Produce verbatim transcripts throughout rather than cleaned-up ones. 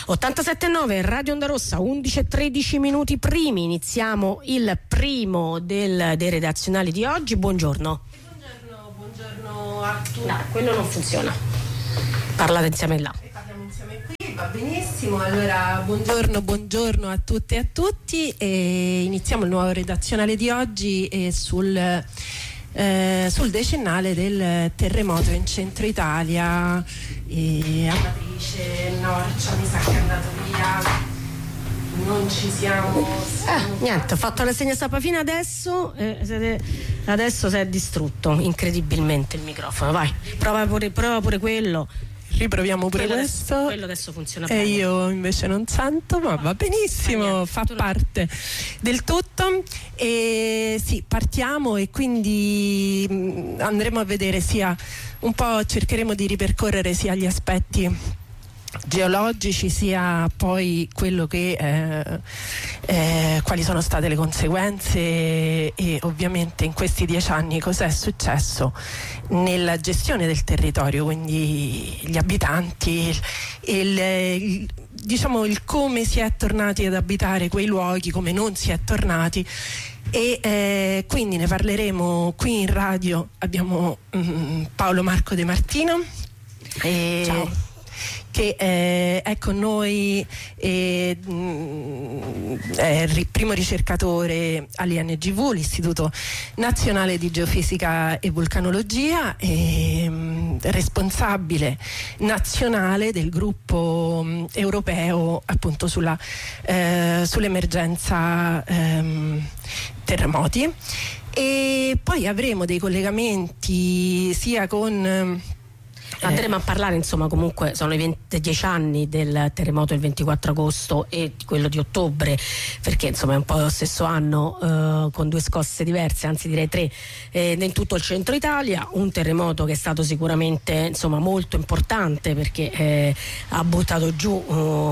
ottantasette e nove Radio Onda Rossa, undici e tredici minuti primi. Iniziamo il primo del, dei redazionali di oggi. Buongiorno. Buongiorno, buongiorno a tutti. No, quello non funziona. Parlate insieme là. Parliamo insieme qui, va benissimo. Allora, buongiorno, buongiorno a tutte e a tutti. E iniziamo il nuovo redazionale di oggi e sul Eh, sul decennale del terremoto in centro Italia. E Amatrice, Norcia mi sa che è andato via, non ci siamo. Eh, niente, ho fatto la segna stampa fino adesso, eh, siete, adesso si è distrutto incredibilmente il microfono. Vai, prova pure, prova pure quello. Riproviamo pure quello questo. Adesso, quello adesso funziona e bene. io invece non sento, ma va benissimo, fa parte del tutto. E sì, partiamo e quindi mh, andremo a vedere sia un po', cercheremo di ripercorrere sia gli aspetti geologici sia poi quello che eh, eh, quali sono state le conseguenze e ovviamente in questi dieci anni cos'è successo nella gestione del territorio, quindi gli abitanti, il, il, diciamo il come si è tornati ad abitare quei luoghi, come non si è tornati. E eh, quindi ne parleremo qui in radio. Abbiamo mm, Paolo Marco De Martino. E ciao. Che eh, è con noi, eh, è il primo ricercatore all'I N G V, l'Istituto Nazionale di Geofisica e Vulcanologia, e mh, responsabile nazionale del gruppo mh, europeo appunto sulla, eh, sull'emergenza ehm, terremoti. E poi avremo dei collegamenti sia con andremo a parlare, insomma, comunque sono i venti, dieci anni del terremoto del ventiquattro agosto e di quello di ottobre, perché insomma è un po' lo stesso anno, eh, con due scosse diverse, anzi direi tre, eh, in tutto il centro Italia. Un terremoto che è stato sicuramente insomma molto importante perché eh, ha buttato giù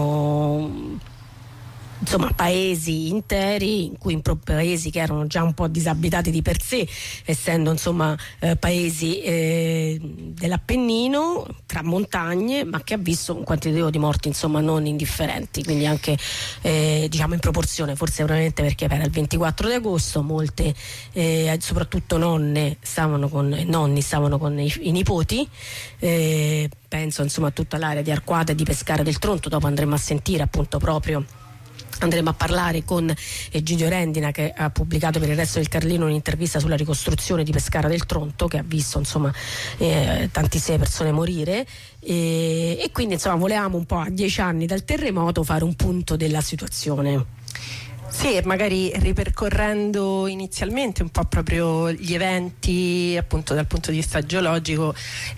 uh, insomma paesi interi, in cui in paesi che erano già un po' disabitati di per sé, essendo insomma eh, paesi eh, dell'Appennino tra montagne, ma che ha visto un quantitativo di morti insomma non indifferenti, quindi anche eh, diciamo in proporzione, forse probabilmente perché era il ventiquattro di agosto, molte eh, soprattutto nonne stavano con nonni stavano con i, i nipoti, eh, penso insomma a tutta l'area di Arquata e di Pescara del Tronto. Dopo andremo a sentire appunto proprio andremo a parlare con Egidio Rendina, che ha pubblicato per il Resto del Carlino un'intervista sulla ricostruzione di Pescara del Tronto, che ha visto insomma eh, tantissime persone morire, e, e quindi insomma volevamo un po' a dieci anni dal terremoto fare un punto della situazione. Sì, e magari ripercorrendo inizialmente un po' proprio gli eventi appunto dal punto di vista geologico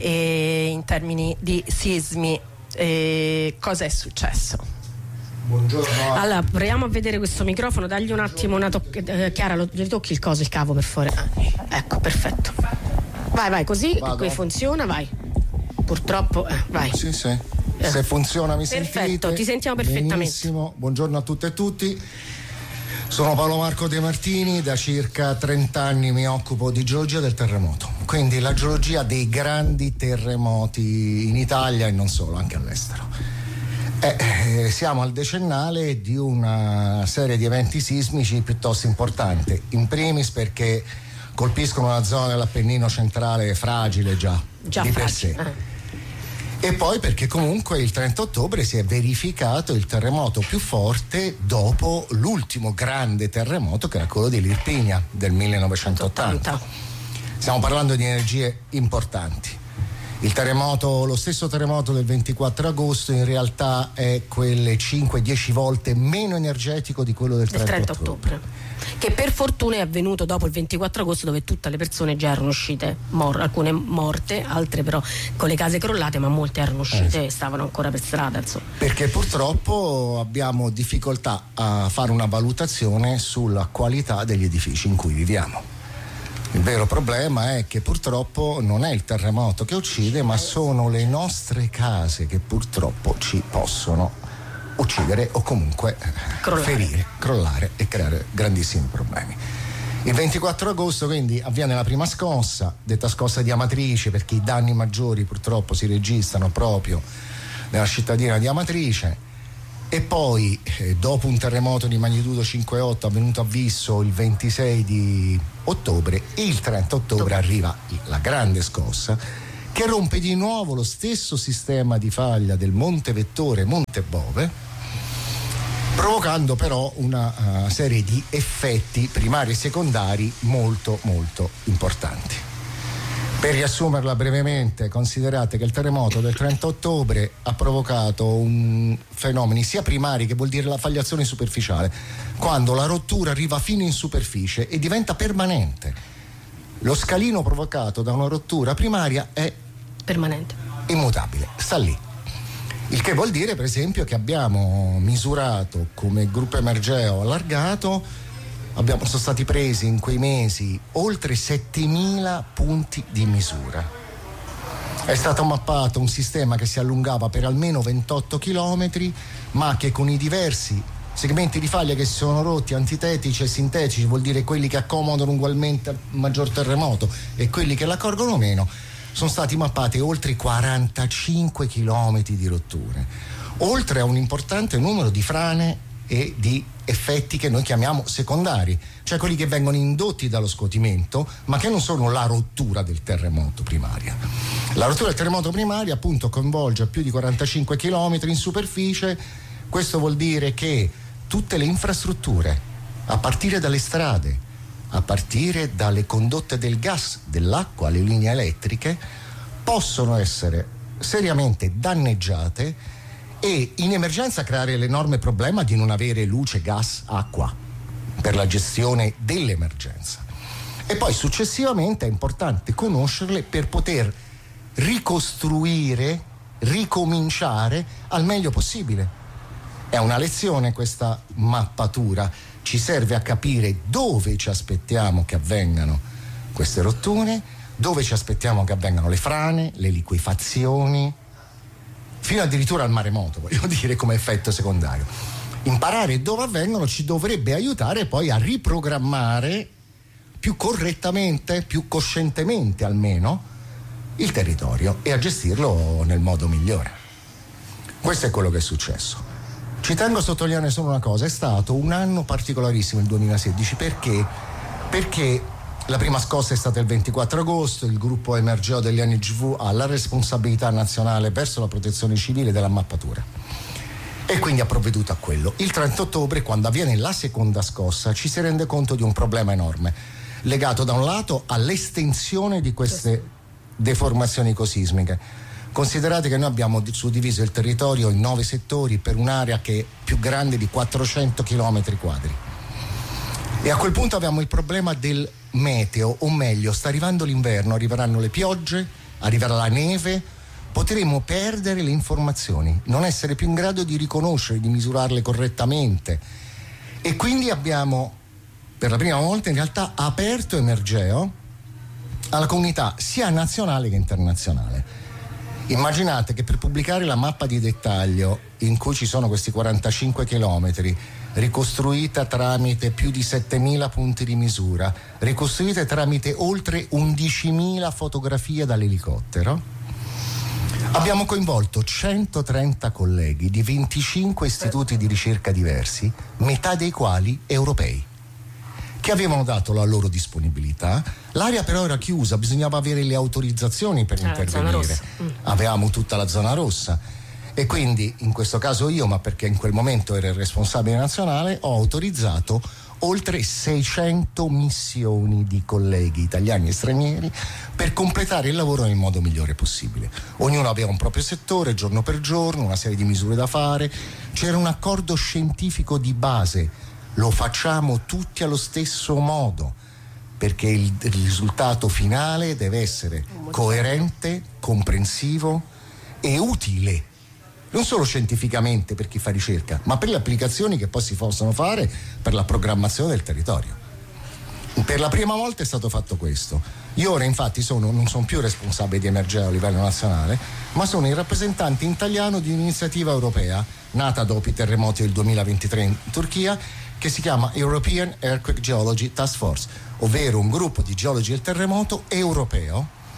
e in termini di sismi, e cosa è successo. Buongiorno. Allora, proviamo a vedere questo microfono, dagli un attimo una tocca. Eh, Chiara, lo, gli tocchi il coso, il cavo per favore. Ah, ecco, perfetto. Vai, vai, così qui funziona, vai. Purtroppo, eh, vai. Sì, sì. Eh. Se funziona mi Perfetto, sentite? Perfetto, ti sentiamo perfettamente. Benissimo. Buongiorno a tutte e tutti. Sono Paolo Marco De Martini, da circa trenta anni mi occupo di geologia del terremoto, quindi la geologia dei grandi terremoti in Italia e non solo, anche all'estero. Eh, siamo al decennale di una serie di eventi sismici piuttosto importanti, in primis perché colpiscono una zona dell'Appennino centrale fragile già, già di per fragile. sé. Eh. E poi perché comunque il trenta ottobre si è verificato il terremoto più forte dopo l'ultimo grande terremoto, che era quello di L'Irpinia del millenovecentottanta. Stiamo parlando di energie importanti. Il terremoto, lo stesso terremoto del ventiquattro agosto in realtà è quelle cinque dieci volte meno energetico di quello del trenta ottobre. Che per fortuna è avvenuto dopo il ventiquattro agosto, dove tutte le persone già erano uscite, mor- alcune morte, altre però con le case crollate, ma molte erano uscite eh sì. e stavano ancora per strada, insomma. Perché purtroppo abbiamo difficoltà a fare una valutazione sulla qualità degli edifici in cui viviamo. Il vero problema è che purtroppo non è il terremoto che uccide, ma sono le nostre case che purtroppo ci possono uccidere o comunque crollare. ferire, crollare e creare grandissimi problemi. Il ventiquattro agosto quindi avviene la prima scossa, detta scossa di Amatrice, perché i danni maggiori purtroppo si registrano proprio nella cittadina di Amatrice. E poi eh, dopo un terremoto di magnitudo cinque virgola otto avvenuto a Visso il ventisei di ottobre, il trenta ottobre arriva la grande scossa che rompe di nuovo lo stesso sistema di faglia del Monte Vettore Monte Bove, provocando però una uh, serie di effetti primari e secondari molto molto importanti. Per riassumerla brevemente, considerate che il terremoto del trenta ottobre ha provocato un fenomeni sia primari, che vuol dire la fagliazione superficiale, quando la rottura arriva fino in superficie e diventa permanente. Lo scalino provocato da una rottura primaria è permanente, immutabile, sta lì. Il che vuol dire, per esempio, che abbiamo misurato come gruppo Emergeo allargato, abbiamo, sono stati presi in quei mesi oltre settemila punti di misura. È stato mappato un sistema che si allungava per almeno ventotto chilometri, ma che con i diversi segmenti di faglia che si sono rotti, antitetici e sintetici, vuol dire quelli che accomodano ugualmente al maggior terremoto e quelli che l'accorgono meno, sono stati mappati oltre quarantacinque chilometri di rotture, oltre a un importante numero di frane e di effetti che noi chiamiamo secondari, cioè quelli che vengono indotti dallo scuotimento, ma che non sono la rottura del terremoto primaria. La rottura del terremoto primaria appunto coinvolge più di quarantacinque chilometri in superficie. Questo vuol dire che tutte le infrastrutture, a partire dalle strade, a partire dalle condotte del gas, dell'acqua, le linee elettriche, possono essere seriamente danneggiate e in emergenza creare l'enorme problema di non avere luce, gas, acqua per la gestione dell'emergenza. E poi successivamente è importante conoscerle per poter ricostruire, ricominciare al meglio possibile. È una lezione questa mappatura, ci serve a capire dove ci aspettiamo che avvengano queste rotture, dove ci aspettiamo che avvengano le frane, le liquefazioni, fino addirittura al maremoto, voglio dire, come effetto secondario. Imparare dove avvengono ci dovrebbe aiutare poi a riprogrammare più correttamente, più coscientemente almeno, il territorio e a gestirlo nel modo migliore. Questo è quello che è successo. Ci tengo a sottolineare solo una cosa: è stato un anno particolarissimo il duemilasedici, perché? Perché la prima scossa è stata il ventiquattro agosto, il gruppo Emergeo degli N G V ha la responsabilità nazionale verso la protezione civile della mappatura e quindi ha provveduto a quello. Il trenta ottobre, quando avviene la seconda scossa, ci si rende conto di un problema enorme, legato da un lato all'estensione di queste deformazioni ecosismiche. Considerate che noi abbiamo suddiviso il territorio in nove settori per un'area che è più grande di quattrocento chilometri quadri. E a quel punto abbiamo il problema del meteo, o meglio, sta arrivando l'inverno, arriveranno le piogge, arriverà la neve, potremo perdere le informazioni, non essere più in grado di riconoscere, di misurarle correttamente. E quindi abbiamo, per la prima volta in realtà, aperto Emergeo alla comunità sia nazionale che internazionale. Immaginate che per pubblicare la mappa di dettaglio in cui ci sono questi quarantacinque chilometri, ricostruita tramite più di settemila punti di misura, ricostruite tramite oltre undicimila fotografie dall'elicottero, abbiamo coinvolto centotrenta colleghi di venticinque istituti di ricerca diversi, metà dei quali europei, che avevano dato la loro disponibilità. L'area però era chiusa, bisognava avere le autorizzazioni per ah, intervenire. Mm. Avevamo tutta la zona rossa e quindi in questo caso io, ma perché in quel momento ero il responsabile nazionale, ho autorizzato oltre seicento missioni di colleghi italiani e stranieri per completare il lavoro nel modo migliore possibile. Ognuno aveva un proprio settore, giorno per giorno, una serie di misure da fare. C'era un accordo scientifico di base: lo facciamo tutti allo stesso modo, perché il, il risultato finale deve essere coerente, comprensivo e utile, non solo scientificamente per chi fa ricerca, ma per le applicazioni che poi si possono fare per la programmazione del territorio. Per la prima volta è stato fatto questo. Io ora infatti sono, non sono più responsabile di Emergeo a livello nazionale, ma sono il rappresentante italiano di un'iniziativa europea nata dopo i terremoti del duemilaventitré in Turchia, che si chiama European Earthquake Geology Task Force, ovvero un gruppo di geologi del terremoto europeo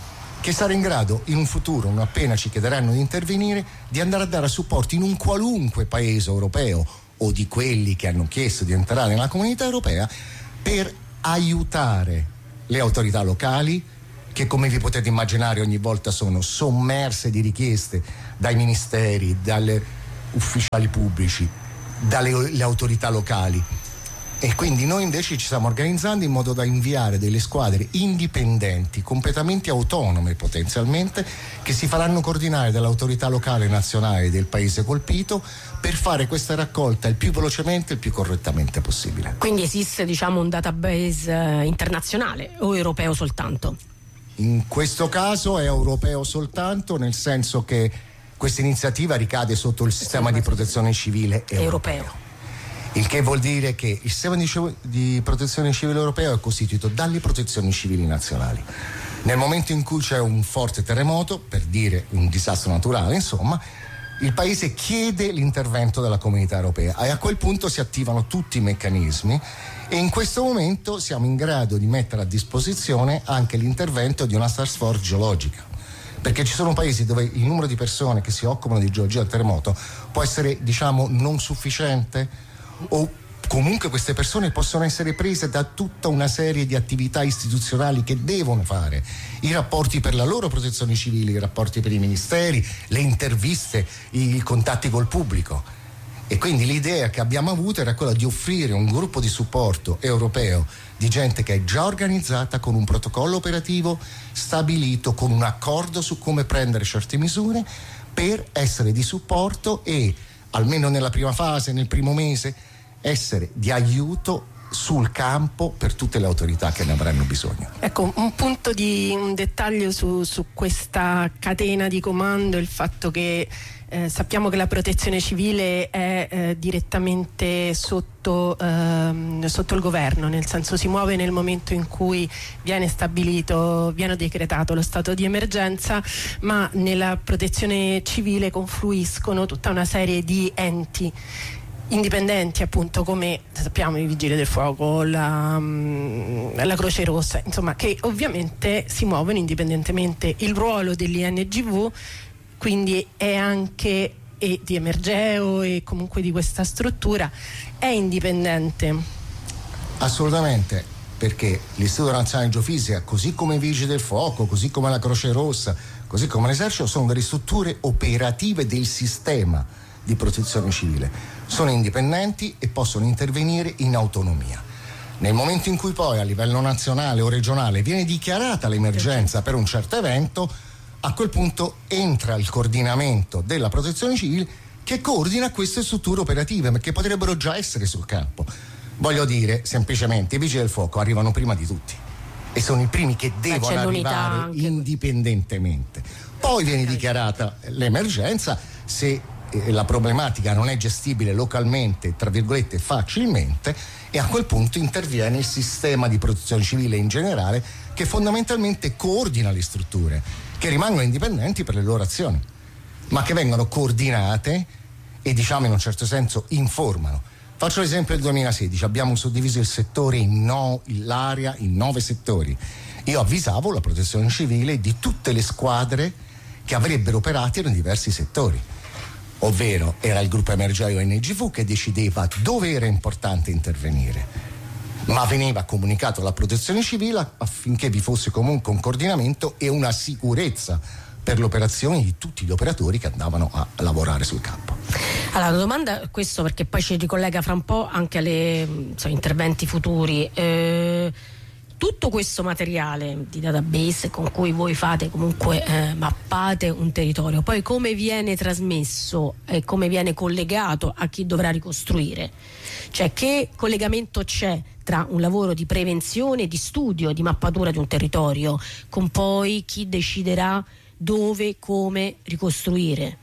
che sarà in grado in un futuro, non appena ci chiederanno di intervenire, di andare a dare supporto in un qualunque paese europeo o di quelli che hanno chiesto di entrare nella comunità europea, per aiutare le autorità locali, che come vi potete immaginare ogni volta sono sommerse di richieste dai ministeri, dalle ufficiali pubblici, dalle le autorità locali. E quindi noi invece ci stiamo organizzando in modo da inviare delle squadre indipendenti, completamente autonome potenzialmente, che si faranno coordinare dall'autorità locale nazionale del paese colpito per fare questa raccolta il più velocemente e il più correttamente possibile. Quindi esiste, diciamo, un database internazionale o europeo soltanto? In questo caso è europeo soltanto, nel senso che questa iniziativa ricade sotto il sistema di protezione civile europeo. europeo. Il che vuol dire che il sistema di, di protezione civile europeo è costituito dalle protezioni civili nazionali. Nel momento in cui c'è un forte terremoto, per dire un disastro naturale, insomma, il paese chiede l'intervento della comunità europea e a quel punto si attivano tutti i meccanismi e in questo momento siamo in grado di mettere a disposizione anche l'intervento di una task force geologica, perché ci sono paesi dove il numero di persone che si occupano di geologia del terremoto può essere, diciamo, non sufficiente, o comunque queste persone possono essere prese da tutta una serie di attività istituzionali che devono fare, i rapporti per la loro protezione civile, i rapporti per i ministeri, le interviste, i contatti col pubblico. E quindi l'idea che abbiamo avuto era quella di offrire un gruppo di supporto europeo di gente che è già organizzata, con un protocollo operativo stabilito, con un accordo su come prendere certe misure, per essere di supporto e almeno nella prima fase, nel primo mese, essere di aiuto sul campo per tutte le autorità che ne avranno bisogno. Ecco, un punto di un dettaglio su, su questa catena di comando, il fatto che eh, sappiamo che la protezione civile è eh, direttamente sotto, ehm, sotto il governo, nel senso si muove nel momento in cui viene stabilito, viene decretato lo stato di emergenza, ma nella protezione civile confluiscono tutta una serie di enti indipendenti, appunto, come sappiamo i Vigili del Fuoco, la, la Croce Rossa, insomma, che ovviamente si muovono indipendentemente. Il ruolo dell'I N G V quindi è anche, e di Emergeo e comunque di questa struttura, è indipendente. Assolutamente, perché l'Istituto Nazionale di Geofisica, così come i Vigili del Fuoco, così come la Croce Rossa, così come l'Esercito, sono delle strutture operative del sistema di protezione civile, sono indipendenti e possono intervenire in autonomia. Nel momento in cui poi a livello nazionale o regionale viene dichiarata l'emergenza per un certo evento, a quel punto entra il coordinamento della protezione civile che coordina queste strutture operative, perché potrebbero già essere sul campo. Voglio dire, semplicemente, i Vigili del Fuoco arrivano prima di tutti e sono i primi che devono arrivare anche indipendentemente. Poi viene dichiarata l'emergenza, se la problematica non è gestibile localmente, tra virgolette, facilmente, e a quel punto interviene il sistema di protezione civile in generale, che fondamentalmente coordina le strutture, che rimangono indipendenti per le loro azioni, ma che vengono coordinate e, diciamo, in un certo senso informano. Faccio l'esempio del duemilasedici, abbiamo suddiviso il settore in no, l'area in nove settori. Io avvisavo la protezione civile di tutte le squadre che avrebbero operato in diversi settori, ovvero era il gruppo Emergeo N G V che decideva dove era importante intervenire, ma veniva comunicato alla protezione civile affinché vi fosse comunque un coordinamento e una sicurezza per le operazioni di tutti gli operatori che andavano a lavorare sul campo. Allora, la domanda è questo, perché poi ci ricollega fra un po' anche agli interventi futuri. Eh, tutto questo materiale di database con cui voi fate comunque eh, mappate un territorio, poi come viene trasmesso e come viene collegato a chi dovrà ricostruire? Cioè, che collegamento c'è tra un lavoro di prevenzione, di studio, di mappatura di un territorio con poi chi deciderà dove, come ricostruire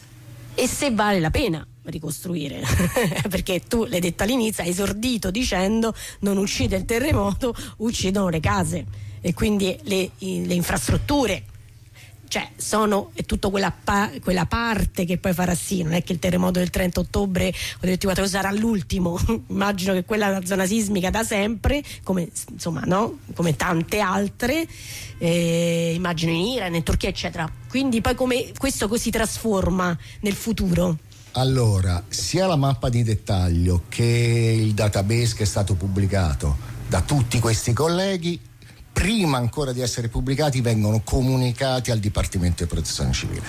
e se vale la pena ricostruire? Perché tu l'hai detto all'inizio, hai esordito dicendo non uccide il terremoto, uccidono le case e quindi le, le infrastrutture. cioè sono è tutto quella, pa- quella parte che poi farà sì, non è che il terremoto del trenta ottobre o del ventiquattro sarà l'ultimo. Immagino che quella è una zona sismica da sempre, come insomma no, come tante altre, eh, immagino in Iran, in Turchia eccetera. Quindi poi come questo così si trasforma nel futuro? Allora, sia la mappa di dettaglio che il database che è stato pubblicato da tutti questi colleghi, prima ancora di essere pubblicati, vengono comunicati al Dipartimento di Protezione Civile.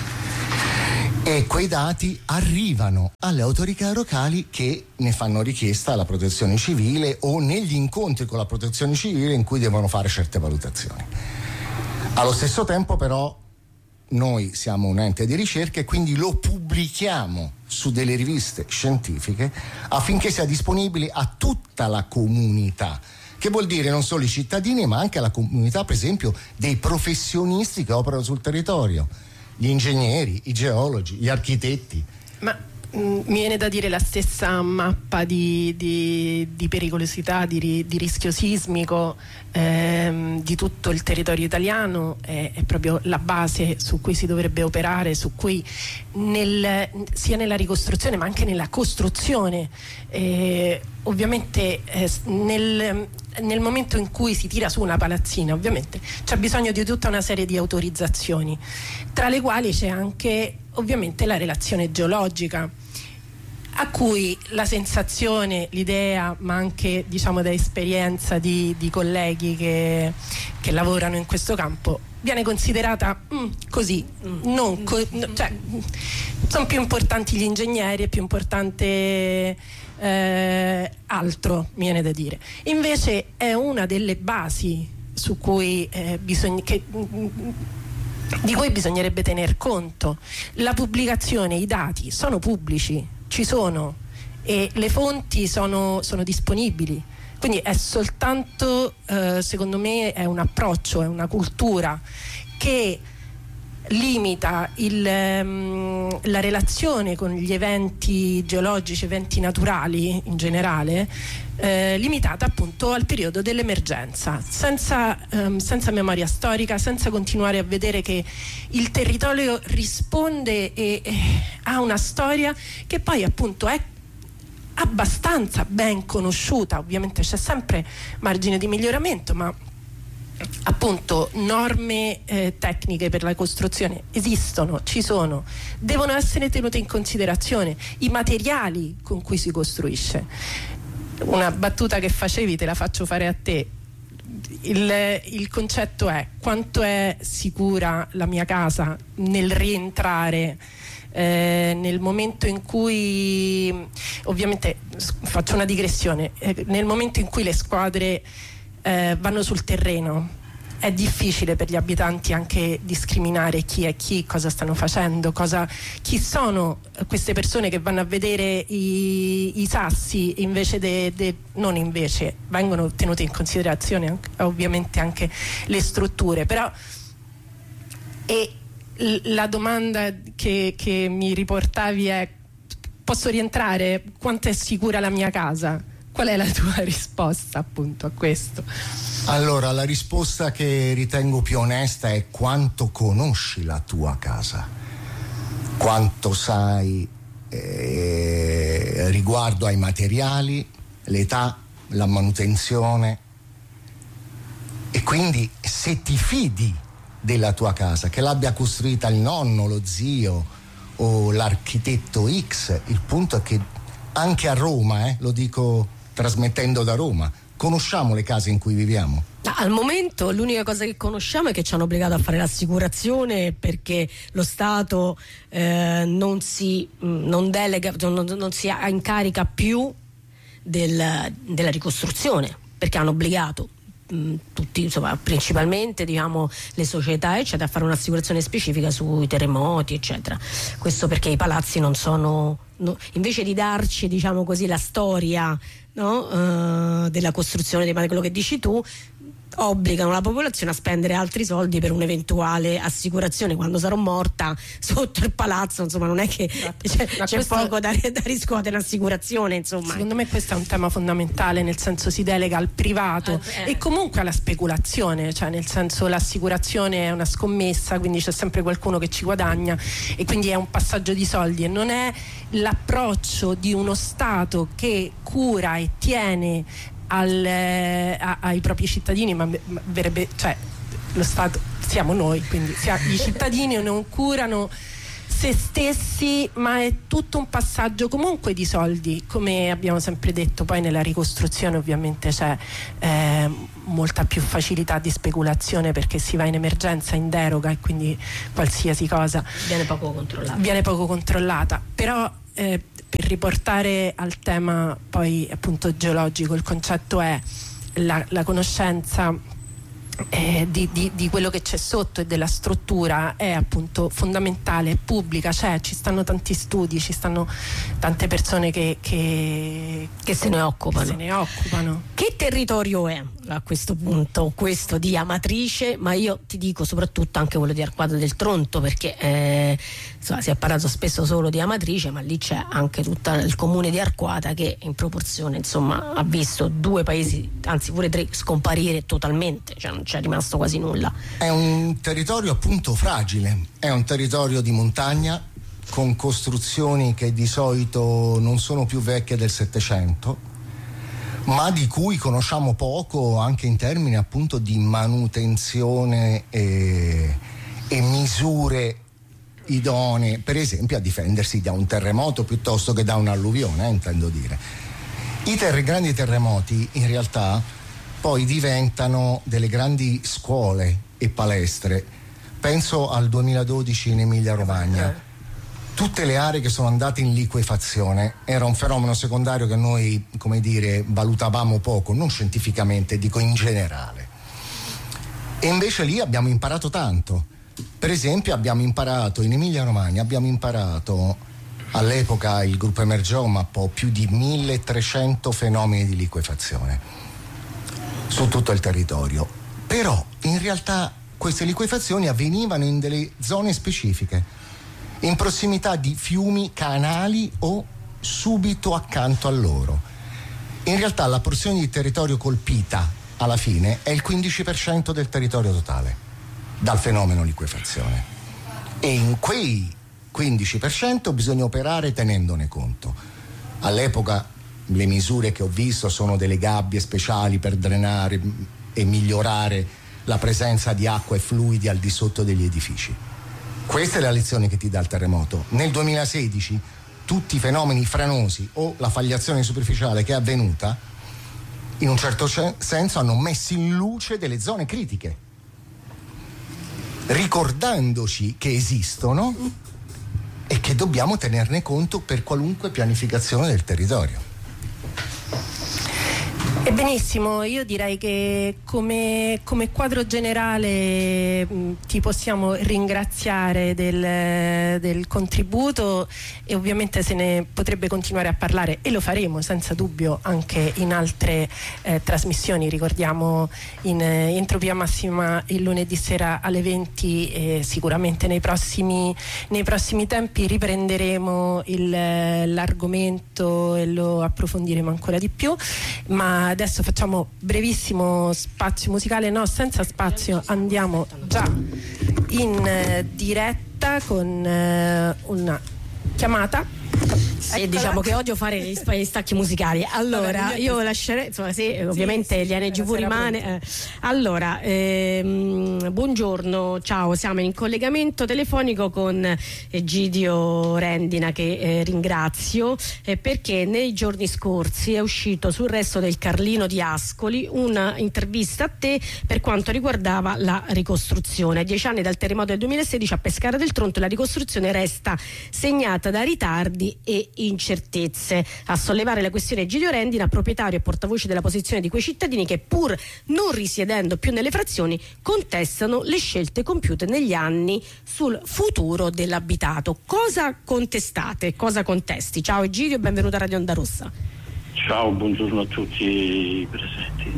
E quei dati arrivano alle autorità locali che ne fanno richiesta alla Protezione Civile o negli incontri con la Protezione Civile in cui devono fare certe valutazioni. Allo stesso tempo, però, noi siamo un ente di ricerca e quindi lo pubblichiamo su delle riviste scientifiche affinché sia disponibile a tutta la comunità, che vuol dire non solo i cittadini ma anche la comunità, per esempio, dei professionisti che operano sul territorio, gli ingegneri, i geologi, gli architetti. Ma mh, mi viene da dire la stessa mappa di, di, di pericolosità, di, di rischio sismico ehm, di tutto il territorio italiano è, è proprio la base su cui si dovrebbe operare, su cui nel, sia nella ricostruzione ma anche nella costruzione. Eh, ovviamente eh, nel, nel momento in cui si tira su una palazzina, ovviamente c'è bisogno di tutta una serie di autorizzazioni, tra le quali c'è anche ovviamente la relazione geologica, a cui la sensazione, l'idea, ma anche diciamo da esperienza di, di colleghi che, che lavorano in questo campo, viene considerata mm, così, non co- no, cioè, sono più importanti gli ingegneri, è più importante eh, altro, mi viene da dire. Invece è una delle basi su cui eh, bisogna che di cui bisognerebbe tener conto. La pubblicazione, i dati sono pubblici, ci sono e le fonti sono, sono disponibili, quindi è soltanto eh, secondo me è un approccio, è una cultura che limita il, um, la relazione con gli eventi geologici, eventi naturali in generale, eh, limitata appunto al periodo dell'emergenza, senza, um, senza memoria storica, senza continuare a vedere che il territorio risponde e, e ha una storia che poi appunto è abbastanza ben conosciuta. Ovviamente c'è sempre margine di miglioramento, ma appunto norme eh, tecniche per la costruzione esistono, ci sono, devono essere tenute in considerazione i materiali con cui si costruisce. Una battuta che facevi te la faccio fare a te. Il, il concetto è: quanto è sicura la mia casa nel rientrare eh, nel momento in cui, ovviamente faccio una digressione, eh, nel momento in cui le squadre Eh, vanno sul terreno, è difficile per gli abitanti anche discriminare chi è chi, cosa stanno facendo, cosa, chi sono queste persone che vanno a vedere i, i sassi invece de, de, non invece vengono tenute in considerazione anche, ovviamente anche le strutture. Però e l- la domanda che, che mi riportavi è: posso rientrare? Quanto è sicura la mia casa? Qual è la tua risposta appunto a questo? Allora, la risposta che ritengo più onesta è: quanto conosci la tua casa, quanto sai eh, riguardo ai materiali, l'età, la manutenzione, e quindi se ti fidi della tua casa, che l'abbia costruita il nonno, lo zio o l'architetto X. Il punto è che anche a Roma, eh, lo dico trasmettendo da Roma, conosciamo le case in cui viviamo? Al momento l'unica cosa che conosciamo è che ci hanno obbligato a fare l'assicurazione perché lo Stato eh, non si non delega, non, non si incarica più del, della ricostruzione, perché hanno obbligato mh, tutti, insomma, principalmente diciamo le società eccetera, a fare un'assicurazione specifica sui terremoti eccetera. Questo perché i palazzi non sono, no, invece di darci diciamo così la storia, no, uh, della costruzione, di quello che dici tu, obbligano la popolazione a spendere altri soldi per un'eventuale assicurazione quando sarò morta sotto il palazzo, insomma non è che esatto. c'è, Ma c'è questo, poco da, da riscuotere in assicurazione, insomma. Secondo me questo è un tema fondamentale, nel senso si delega al privato eh, eh. e comunque alla speculazione, cioè nel senso l'assicurazione è una scommessa, quindi c'è sempre qualcuno che ci guadagna e quindi è un passaggio di soldi e non è l'approccio di uno Stato che cura e tiene al, a, ai propri cittadini, ma, ma verrebbe, cioè lo Stato siamo noi, quindi i cittadini non curano se stessi, ma è tutto un passaggio comunque di soldi, come abbiamo sempre detto. Poi nella ricostruzione ovviamente c'è eh, molta più facilità di speculazione perché si va in emergenza, in deroga e quindi qualsiasi cosa viene poco controllata, viene poco controllata. Però eh, per riportare al tema poi appunto geologico, il concetto è la, la conoscenza Eh, di, di, di quello che c'è sotto e della struttura è appunto fondamentale, è pubblica, cioè ci stanno tanti studi, ci stanno tante persone che, che, che se ne occupano. se ne occupano. Che territorio è a questo punto questo di Amatrice, ma io ti dico soprattutto anche quello di Arquata del Tronto, perché eh, insomma, si è parlato spesso solo di Amatrice, ma lì c'è anche tutto il comune di Arquata che in proporzione insomma ha visto due paesi, anzi pure tre, scomparire totalmente, cioè non c'è rimasto quasi nulla. È un territorio appunto fragile, è un territorio di montagna con costruzioni che di solito non sono più vecchie del Settecento, ma di cui conosciamo poco anche in termini appunto di manutenzione e, e misure idonee, per esempio a difendersi da un terremoto piuttosto che da un'alluvione, eh, intendo dire. I ter- grandi terremoti in realtà poi diventano delle grandi scuole e palestre. Penso al duemiladodici in Emilia Romagna. Tutte le aree che sono andate in liquefazione era un fenomeno secondario che noi, come dire, valutavamo poco, non scientificamente, dico in generale. E invece lì abbiamo imparato tanto. Per esempio abbiamo imparato in Emilia Romagna, abbiamo imparato all'epoca il gruppo Emergeom mappò più di milletrecento fenomeni di liquefazione su tutto il territorio. Però in realtà queste liquefazioni avvenivano in delle zone specifiche, in prossimità di fiumi, canali o subito accanto a loro. In realtà la porzione di territorio colpita alla fine è il quindici per cento del territorio totale dal fenomeno liquefazione, e in quei quindici per cento bisogna operare tenendone conto. All'epoca le misure che ho visto sono delle gabbie speciali per drenare e migliorare la presenza di acqua e fluidi al di sotto degli edifici. Questa è la lezione che ti dà il terremoto. Nel duemilasedici tutti i fenomeni franosi o la fagliazione superficiale che è avvenuta in un certo senso hanno messo in luce delle zone critiche, ricordandoci che esistono e che dobbiamo tenerne conto per qualunque pianificazione del territorio. E benissimo, io direi che come, come quadro generale mh, ti possiamo ringraziare del, del contributo, e ovviamente se ne potrebbe continuare a parlare e lo faremo senza dubbio anche in altre eh, trasmissioni. Ricordiamo in eh, Entropia Massima il lunedì sera alle venti, e sicuramente nei prossimi, nei prossimi tempi riprenderemo il, l'argomento e lo approfondiremo ancora di più, ma adesso facciamo brevissimo spazio musicale, no, senza spazio, andiamo già in eh, diretta con eh, una chiamata. Sì, diciamo che odio fare gli, gli stacchi musicali. Allora, Vabbè, io lascerei, insomma, sì, ovviamente sì, sì, l'N G V rimane. Eh. Allora, ehm, buongiorno, ciao, siamo in collegamento telefonico con Egidio Rendina, che eh, ringrazio eh, perché nei giorni scorsi è uscito sul Resto del Carlino di Ascoli una intervista a te per quanto riguardava la ricostruzione. A dieci anni dal terremoto del duemilasedici a Pescara del Tronto la ricostruzione resta segnata da ritardi e incertezze. A sollevare la questione Egidio Rendina, proprietario e portavoce della posizione di quei cittadini che, pur non risiedendo più nelle frazioni, contestano le scelte compiute negli anni sul futuro dell'abitato. Cosa contestate? Cosa contesti? Ciao Egidio, benvenuto a Radio Onda Rossa. Ciao, buongiorno a tutti i presenti.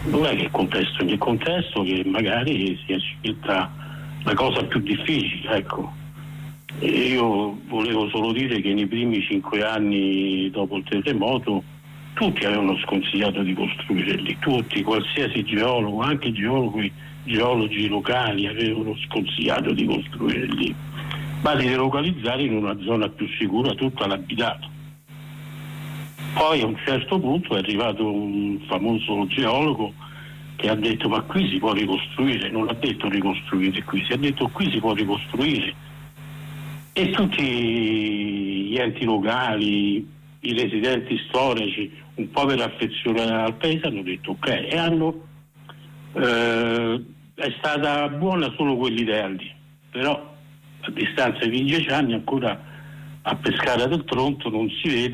non è che contesto ogni contesto, che magari sia scelta la cosa più difficile, ecco. E io volevo solo dire che nei primi cinque anni dopo il terremoto tutti avevano sconsigliato di costruire lì, tutti, qualsiasi geologo, anche geologi, geologi locali avevano sconsigliato di costruire lì, ma di delocalizzare in una zona più sicura tutto l'abitato. Poi a un certo punto è arrivato un famoso geologo che ha detto ma qui si può ricostruire, non ha detto ricostruire qui, si è detto qui si può ricostruire, e tutti gli enti locali, i residenti storici, un po' per affezione al paese, hanno detto ok, e hanno eh, è stata buona solo quell'idea lì, però a distanza di dieci anni ancora a Pescara del Tronto non si vede